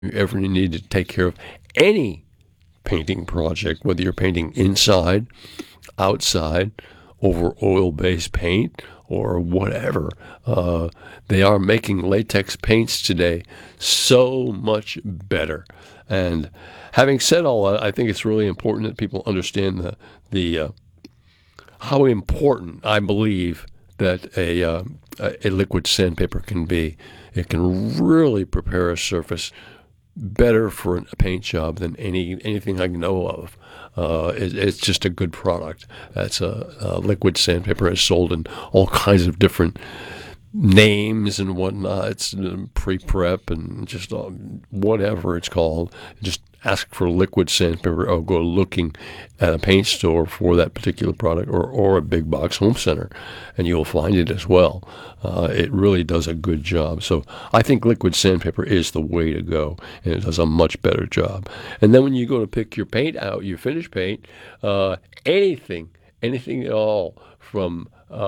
you ever need to take care of any painting project, whether you're painting inside, outside, over oil-based paint or whatever. They are making latex paints today so much better. And having said all that, I think it's really important that people understand the how important I believe that a liquid sandpaper can be. It can really prepare a surface better for a paint job than anything I know of. It's just a good product. That's a liquid sandpaper is sold in all kinds of different names and whatnot. It's pre-prep and just whatever it's called. Just ask for liquid sandpaper or go looking at a paint store for that particular product or a big box home center, and you'll find it as well. It really does a good job. So I think liquid sandpaper is the way to go, and it does a much better job. And then when you go to pick your paint out, your finished paint, anything at all from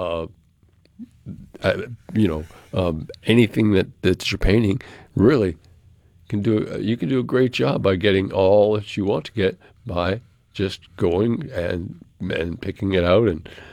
anything that you're painting really you can do a great job by getting all that you want to get by just going and picking it out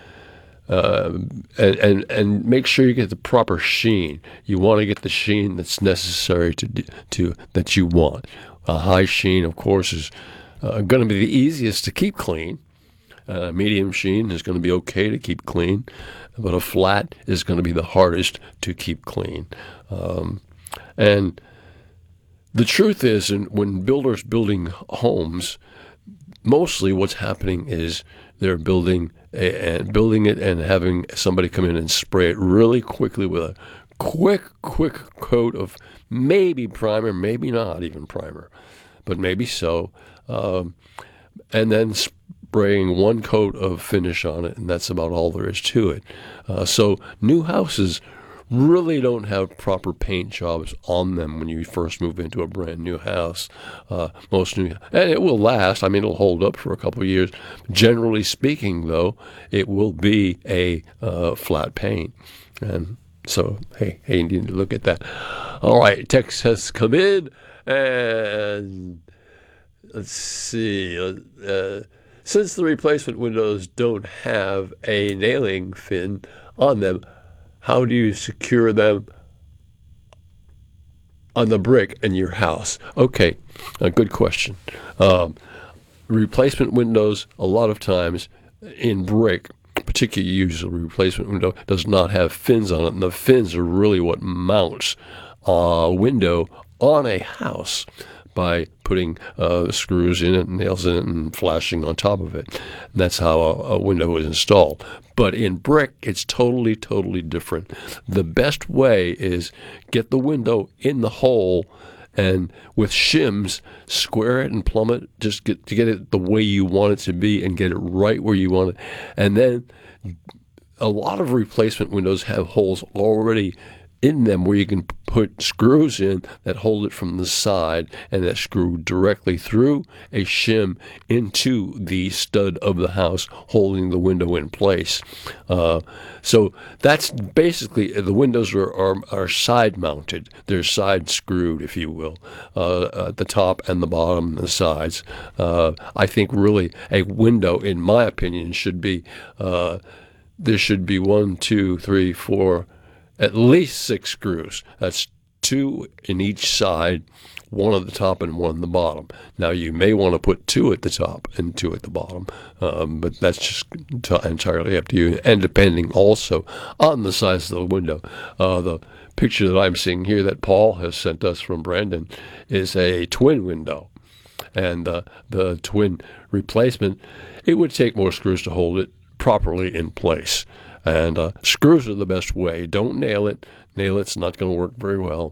and make sure you get the proper sheen. You want to get the sheen that's necessary to that you want. A high sheen, of course, is going to be the easiest to keep clean. Medium sheen is going to be okay to keep clean, but a flat is going to be the hardest to keep clean. And the truth is, when builders building homes, mostly what's happening is they're building it and having somebody come in and spray it really quickly with a quick coat of maybe primer, maybe not even primer, but maybe so, and then spraying one coat of finish on it, and that's about all there is to it. So new houses really don't have proper paint jobs on them when you first move into a brand new house. And it will last. I mean, it'll hold up for a couple of years. Generally speaking, though, it will be a flat paint. And so, hey, you need to look at that. All right, text has come in, and let's see. Since the replacement windows don't have a nailing fin on them, how do you secure them on the brick in your house? Okay, a good question. Replacement windows, a lot of times in brick, particularly usually replacement window, does not have fins on it, and the fins are really what mounts a window on a house by putting screws in it and nails in it and flashing on top of it. And that's how a window is installed. But in brick, it's totally different. The best way is get the window in the hole and with shims, square it and plumb it, just get it the way you want it to be and get it right where you want it. And then a lot of replacement windows have holes already in them where you can put screws in that hold it from the side and that screw directly through a shim into the stud of the house holding the window in place. So that's basically, the windows are side mounted. They're side screwed, if you will, at the top and the bottom and the sides. I think really a window, in my opinion, should be, there should be 1, 2, 3, 4, at least 6 screws. That's 2 in each side, 1 at the top and 1 at the bottom. Now, you may want to put 2 at the top and 2 at the bottom, but that's just entirely up to you, and depending also on the size of the window. The picture that I'm seeing here that Paul has sent us from Brandon is a twin window, and the twin replacement, it would take more screws to hold it properly in place. And screws are the best way. Don't nail it. Nail it's not going to work very well.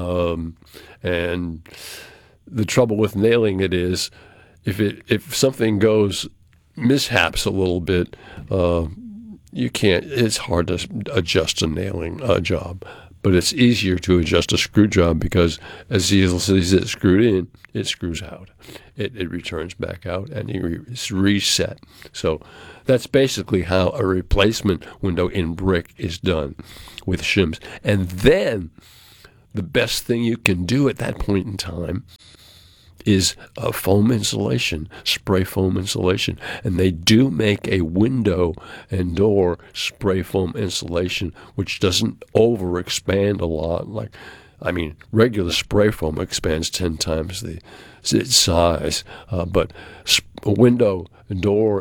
And the trouble with nailing it is, if something goes mishaps a little bit, you can't. It's hard to adjust a nailing job, but it's easier to adjust a screw job because as easily as it's screwed in, it screws out. It returns back out and it's reset. So that's basically how a replacement window in brick is done with shims. And then the best thing you can do at that point in time is a foam insulation, spray foam insulation. And they do make a window and door spray foam insulation, which doesn't overexpand a lot. Regular spray foam expands 10 times its size, but window and door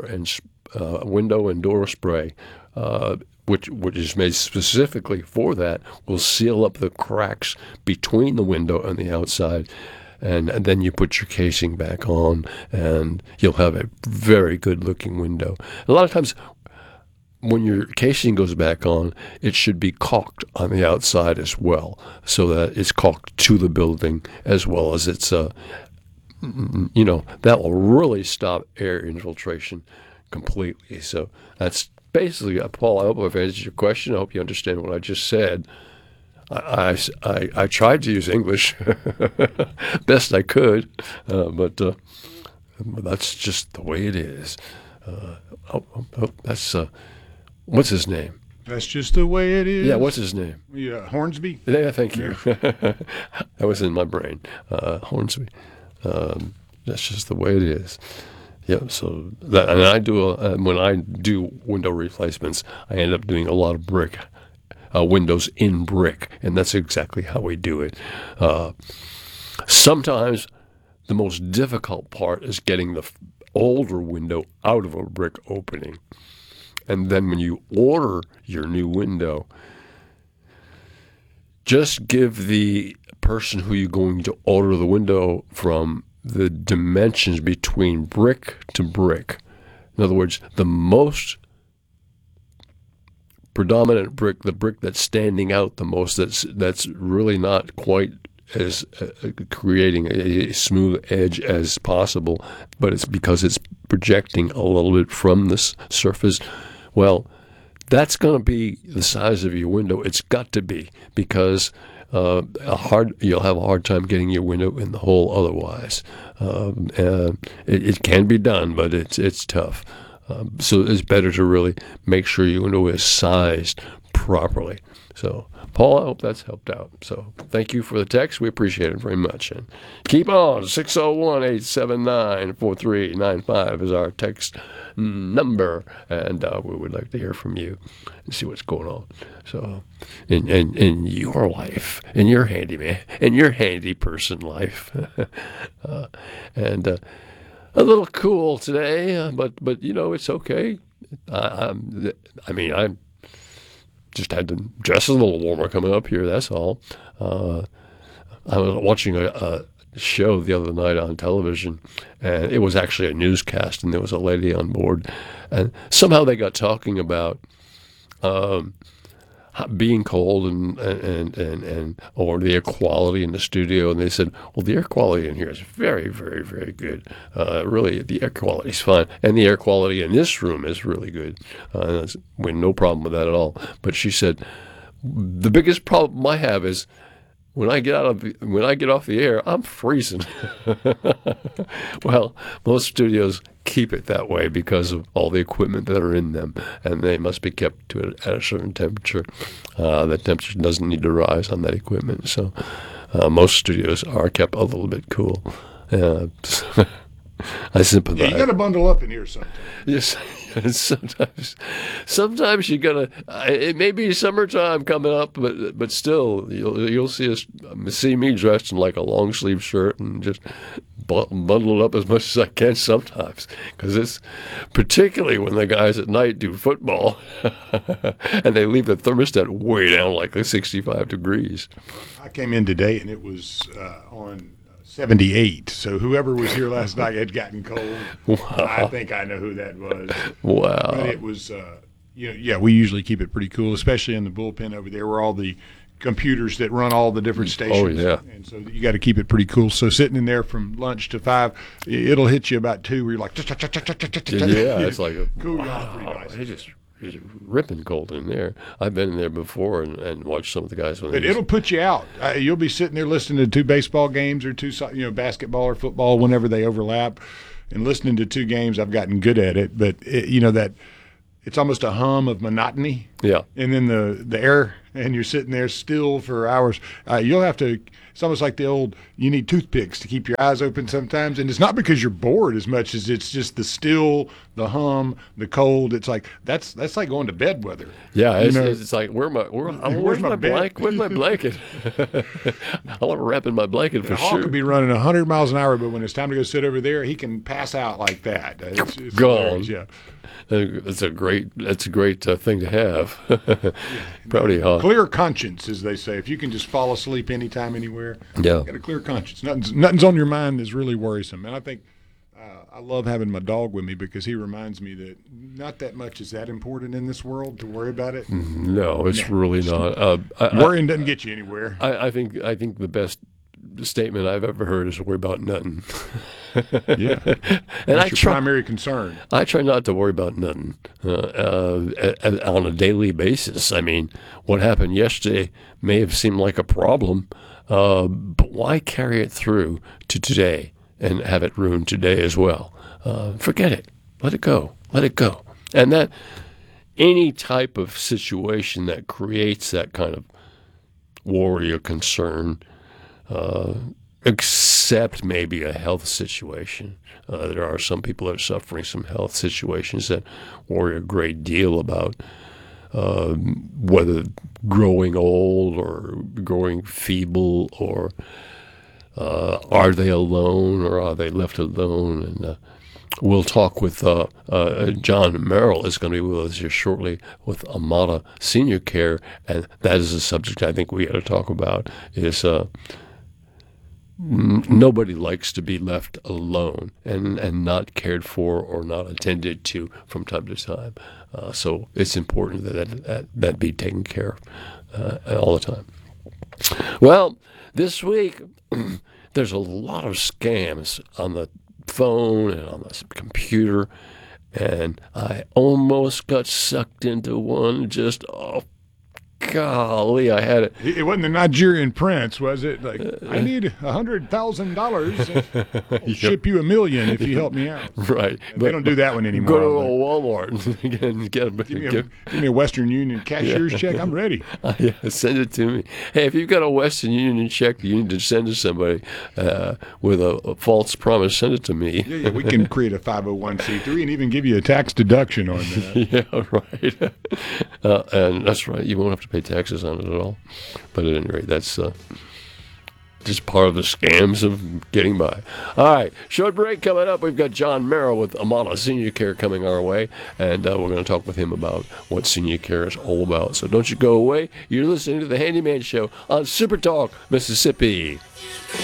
spray, which is made specifically for that, will seal up the cracks between the window and the outside. And then you put your casing back on, and you'll have a very good-looking window. A lot of times, when your casing goes back on, it should be caulked on the outside as well, so that it's caulked to the building as well as it's, that will really stop air infiltration completely. So that's basically, Paul, I hope I've answered your question. I hope you understand what I just said. I tried to use English best I could, but that's just the way it is. What's his name? That's just the way it is. Yeah, what's his name? Yeah, Hornsby. Yeah, thank you. That was in my brain. Hornsby. That's just the way it is. Yeah, so that, and I do when I do window replacements, I end up doing a lot of brick. Windows in brick, and that's exactly how we do it. Sometimes the most difficult part is getting the older window out of a brick opening. And then when you order your new window, just give the person who you're going to order the window from the dimensions between brick to brick. In other words, the most predominant brick, the brick that's standing out the most, that's really not quite as creating a smooth edge as possible, but it's because it's projecting a little bit from this surface. Well, that's going to be the size of your window. It's got to be, because you'll have a hard time getting your window in the hole otherwise. It can be done, but it's tough. So it's better to really make sure your window is sized properly. So, Paul, I hope that's helped out. So thank you for the text. We appreciate it very much. And keep on. 601-879-4395 is our text number. And we would like to hear from you and see what's going on. So in your life, in your handy person life. A little cool today, but it's okay. I just had to dress a little warmer coming up here, that's all. I was watching a show the other night on television, and it was actually a newscast, and there was a lady on board, and somehow they got talking about being cold and or the air quality in the studio, and they said, well, the air quality in here is very, very, very good. Really, the air quality is fine, and the air quality in this room is really good. We had no problem with that at all. But she said, the biggest problem I have is when I get off the air, I'm freezing. Well, most studios keep it that way because of all the equipment that are in them, and they must be kept at a certain temperature. That temperature doesn't need to rise on that equipment, so most studios are kept a little bit cool. I sympathize. Yeah, you got to bundle up in here sometimes. Yes, sometimes you gotta. It may be summertime coming up, but still, you'll see me dressed in like a long sleeve shirt and just bundle up as much as I can sometimes, because it's particularly when the guys at night do football and they leave the thermostat way down, like 65 degrees. I came in today and it was on 78. So whoever was here last night had gotten cold. Wow. I think I know who that was. Wow. But it was, we usually keep it pretty cool, especially in the bullpen over there where all the computers that run all the different stations. Oh, yeah. And so you got to keep it pretty cool. So sitting in there from lunch to 5, it'll hit you about 2 where you're like, yeah, it's like cool. Wow. It's ripping cold in there. I've been in there before and watched some of the guys. But it'll put you out. You'll be sitting there listening to 2 baseball games or 2, basketball or football whenever they overlap, and listening to 2 games. I've gotten good at it, but that it's almost a hum of monotony. Yeah. And then the air and you're sitting there still for hours, you'll have to. It's almost like the old, you need toothpicks to keep your eyes open sometimes. And it's not because you're bored as much as it's just the still, the hum, the cold. It's like, that's like going to bed weather. Yeah, it's like, where's my blanket? Where's my blanket? I want to wrap in my blanket for the sure. Hawk could be running 100 miles an hour, but when it's time to go sit over there, he can pass out like that. It's gone. Yeah. It's a great thing to have. Proud of you, Hawk. Clear conscience, as they say. If you can just fall asleep anytime, anywhere, yeah, you got a clear conscience. Nothing's on your mind is really worrisome. And I think I love having my dog with me because he reminds me that not that much is that important in this world to worry about it. No, it's really not. Worrying doesn't get you anywhere. I think the best statement I've ever heard is worry about nothing. Yeah, and that's your primary concern. I try not to worry about nothing on a daily basis. I mean, what happened yesterday may have seemed like a problem, but why carry it through to today and have it ruin today as well? Forget it. Let it go. Let it go. And that any type of situation that creates that kind of worry or concern, except maybe a health situation. There are some people that are suffering some health situations that worry a great deal about whether growing old or growing feeble, or are they alone or are they left alone? And we'll talk with John Merrill is going to be with us here shortly with Amata Senior Care, and that is a subject I think we got to talk about. Is nobody likes to be left alone and not cared for or not attended to from time to time. So it's important that be taken care of all the time. Well, this week there's a lot of scams on the phone and on the computer, and I almost got sucked into one. Just golly, I had it. It wasn't the Nigerian prince, was it? Like, I need $100,000. I'll ship you $1 million if you help me out. Right. They don't do that one anymore. Go to a Walmart and give me a Western Union cashier's check. I'm ready. Yeah, send it to me. Hey, if you've got a Western Union check you need to send to somebody with a false promise, send it to me. Yeah, we can create a 501c3 and even give you a tax deduction on that. Yeah, right. And that's right. You won't have to pay taxes on it at all. But at any rate, that's just part of the scams of getting by. All right, short break coming up. We've got John Merrill with Amata Senior Care coming our way, and we're going to talk with him about what senior care is all about. So don't you go away. You're listening to The Handyman Show on Super Talk, Mississippi.